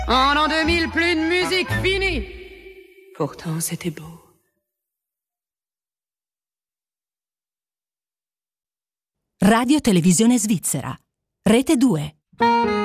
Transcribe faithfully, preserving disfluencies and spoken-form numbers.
En l'an deux mille, plus de musique, fini. Pourtant, c'était beau. Radio Televisione Svizzera. Rete due.